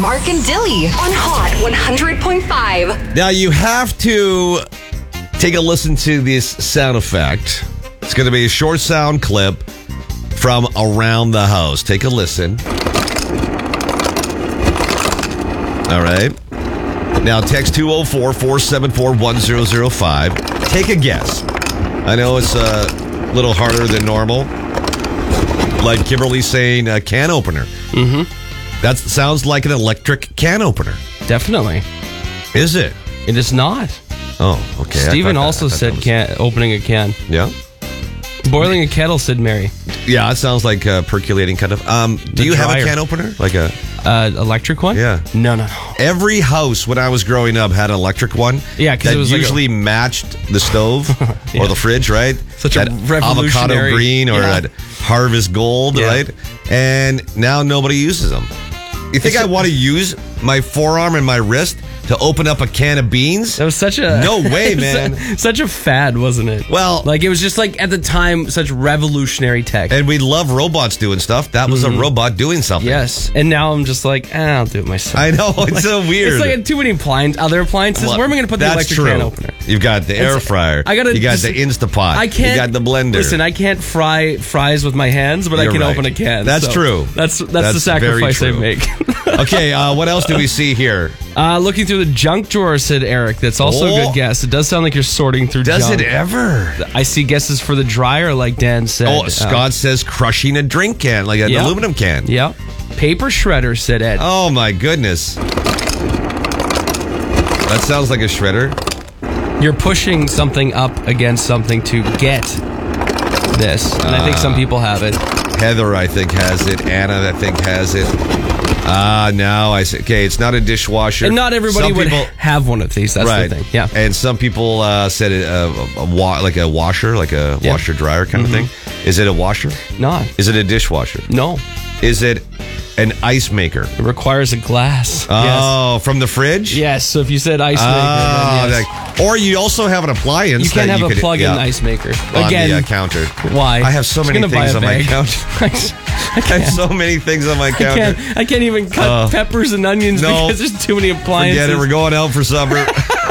Mark and Dilly on Hot 100.5. Now you have to take a listen to this sound effect. It's going to be a short sound clip from around the house. Take a listen. All right. Now text 204-474-1005. Take a guess. I know it's a little harder than normal. Like Kimberly saying a can opener. Mm-hmm. That sounds like an electric can opener. Definitely. Is it? It is not. Oh, okay. Steven also said opening a can. Yeah? Boiling a kettle, said Mary. Yeah, it sounds like percolating kind of. Do you have a can opener? Like a electric one? Yeah. No. Every house when I was growing up had an electric one. Yeah, because it was usually matched the stove or the fridge, right? Such that a revolutionary avocado green or that harvest gold, right? And now nobody uses them. You think I want to use my forearm and my wrist to open up a can of beans? That was such a... No way, man. Such a fad, wasn't it? Well... Like, it was just like, at the time, such revolutionary tech. And we love robots doing stuff. That was a robot doing something. Yes. And now I'm just like, I'll do it myself. I know. It's so weird. It's like too many other appliances. Where am I going to put the electric can opener? You've got the air fryer. You got the Instapot. I can't... You got the blender. Listen, I can't fry fries with my hands, but I can open a can. That's true. That's the sacrifice I make. Okay, what else do we see here? Looking through the junk drawer, said Eric. That's also a good guess. It does sound like you're sorting through junk. Does it ever? I see guesses for the dryer, like Dan said. Oh, Scott says crushing a drink can, like an aluminum can. Yep. Paper shredder, said Ed. Oh, my goodness. That sounds like a shredder. You're pushing something up against something to get this. And I think some people have it. Heather, I think, has it. Anna, I think, has it. Now I say, okay, it's not a dishwasher. And not everybody would have one of these. That's the thing. Yeah. And some people said it like a washer, like a washer dryer kind of thing. Is it a washer? Not. Is it a dishwasher? No. Is it an ice maker? It requires a glass. Oh, from the fridge? Yes. So if you said ice maker, then yes. Or you also have an appliance. You can't have a plug-in ice maker. Again, on the counter. Why? I have so many things on my counter. I have so many things on my counter. I can't even cut peppers and onions because there's too many appliances. Forget it. We're going out for supper.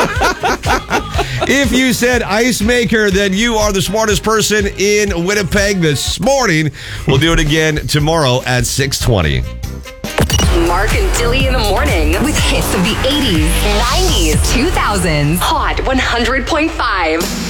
If you said ice maker, then you are the smartest person in Winnipeg this morning. We'll do it again tomorrow at 6:20. Mark and Dilly in the morning with hits of the 80s, 90s, 2000s. Hot 100.5.